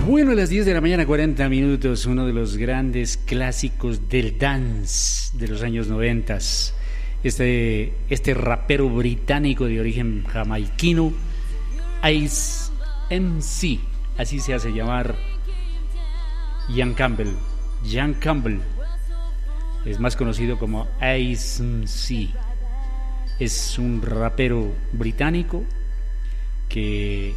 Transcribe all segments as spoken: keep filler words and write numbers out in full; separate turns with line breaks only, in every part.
Bueno, a las diez de la mañana, cuarenta minutos, uno de los grandes clásicos del dance de los años noventas. Este, este rapero británico de origen jamaiquino, Ice M C, así se hace llamar Ian Campbell. Ian Campbell es más conocido como Ice M C. Es un rapero británico que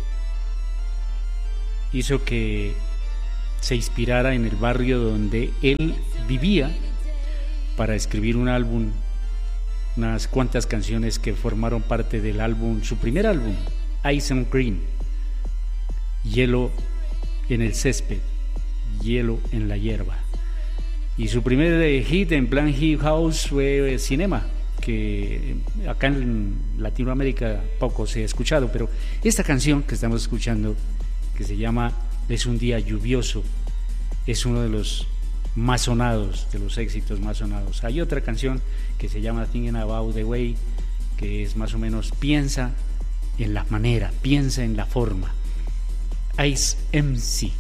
hizo que se inspirara en el barrio donde él vivía para escribir un álbum, unas cuantas canciones que formaron parte del álbum, su primer álbum, Ice and Cream, Hielo en el césped, Hielo en la hierba. Y su primer hit en plan hip house fue Cinema, que acá en Latinoamérica poco se ha escuchado, pero esta canción que estamos escuchando, que se llama Es un día lluvioso, es uno de los más sonados, de los éxitos más sonados. Hay otra canción que se llama Thinking About the Way, que es más o menos piensa en la manera, piensa en la forma. Ice M C.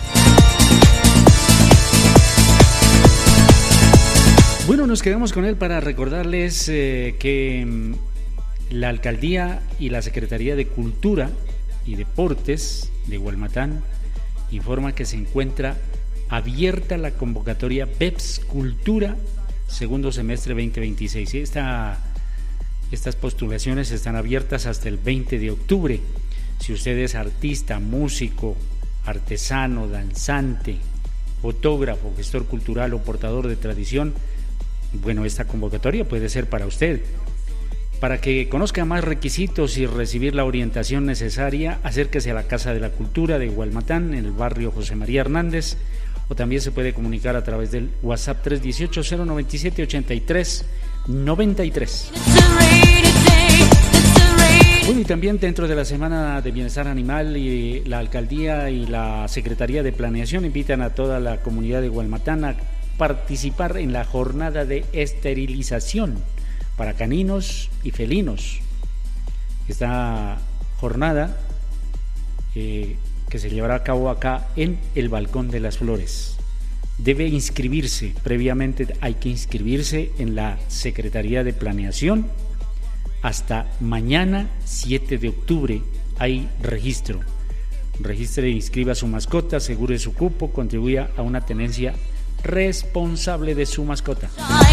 Bueno, nos quedamos con él para recordarles eh, que mm, la Alcaldía y la Secretaría de Cultura y Deportes de Gualmatán informa que se encuentra abierta la convocatoria B E P S Cultura segundo semestre veinte veintiséis. Esta, estas postulaciones están abiertas hasta el veinte de octubre. Si usted es artista, músico, artesano, danzante, fotógrafo, gestor cultural o portador de tradición, bueno, esta convocatoria puede ser para usted. Para que conozca más requisitos y recibir la orientación necesaria, acérquese a la Casa de la Cultura de Gualmatán, en el barrio José María Hernández, o también se puede comunicar a través del WhatsApp tres uno ocho, cero nueve siete, ocho tres nueve tres. Bueno, y también dentro de la Semana de Bienestar Animal, y la Alcaldía y la Secretaría de Planeación invitan a toda la comunidad de Gualmatán a participar en la jornada de esterilización para caninos y felinos. Esta jornada eh, que se llevará a cabo acá en el Balcón de las Flores. Debe inscribirse, previamente hay que inscribirse en la Secretaría de Planeación. Hasta mañana siete de octubre hay registro. Registre e inscriba a su mascota, asegure su cupo, contribuya a una tenencia responsable de su mascota.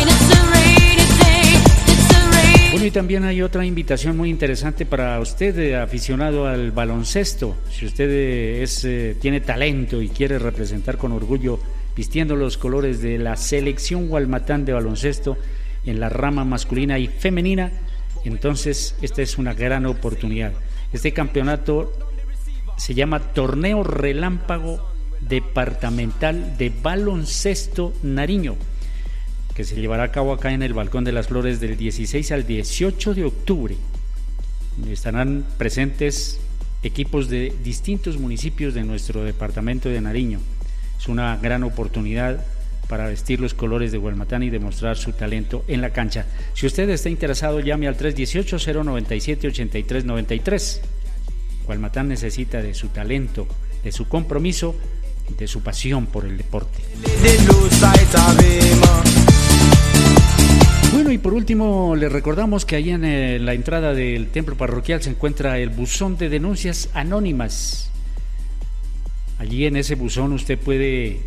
Bueno, y también hay otra invitación muy interesante para usted, eh, aficionado al baloncesto. Si usted eh, es, eh, tiene talento y quiere representar con orgullo vistiendo los colores de la selección Gualmatán de baloncesto en la rama masculina y femenina, entonces esta es una gran oportunidad. Este campeonato se llama Torneo Relámpago Departamental de Baloncesto Nariño, que se llevará a cabo acá en el Balcón de las Flores del dieciséis al dieciocho de octubre. Estarán presentes equipos de distintos municipios de nuestro departamento de Nariño. Es una gran oportunidad para vestir los colores de Gualmatán y demostrar su talento en la cancha. Si usted está interesado, llame al tres uno ocho, cero nueve siete, ocho tres nueve tres. Gualmatán necesita de su talento, de su compromiso, de su pasión por el deporte. Bueno, y por último les recordamos que ahí en eh, la entrada del templo parroquial se encuentra el buzón de denuncias anónimas. Allí en ese buzón usted puede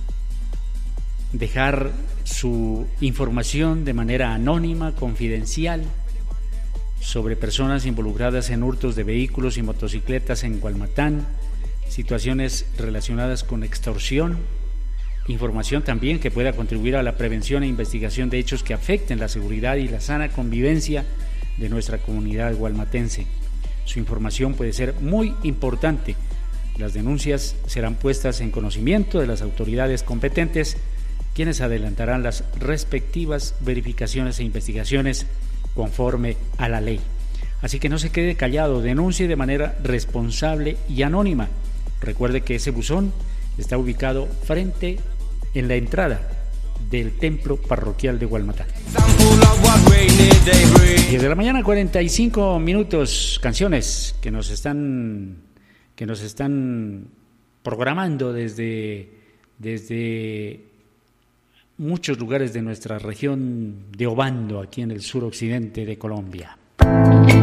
dejar su información de manera anónima, confidencial, sobre personas involucradas en hurtos de vehículos y motocicletas en Gualmatán, situaciones relacionadas con extorsión, información también que pueda contribuir a la prevención e investigación de hechos que afecten la seguridad y la sana convivencia de nuestra comunidad gualmatense. Su información puede ser muy importante. Las denuncias serán puestas en conocimiento de las autoridades competentes, quienes adelantarán las respectivas verificaciones e investigaciones conforme a la ley. Así que no se quede callado, denuncie de manera responsable y anónima. Recuerde que ese buzón está ubicado frente en la entrada del templo parroquial de Gualmatán. diez de la mañana, cuarenta y cinco minutos, canciones que nos están que nos están programando desde, desde muchos lugares de nuestra región de Obando, aquí en el suroccidente de Colombia.